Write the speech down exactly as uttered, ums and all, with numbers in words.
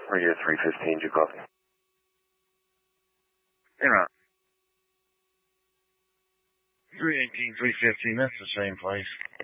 Radio three fifteen, do you copy? You're out. three eighteen, three fifteen, that's the same place.